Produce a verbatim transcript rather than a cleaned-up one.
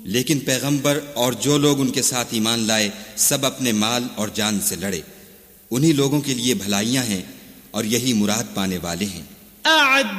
लेकिन पैगंबर और जो लोग उनके साथ ईमान लाए सब अपने माल और जान से लड़े। उन्हीं लोगों के लिए भलाइयां हैं और यही मुराद पाने वाले हैं।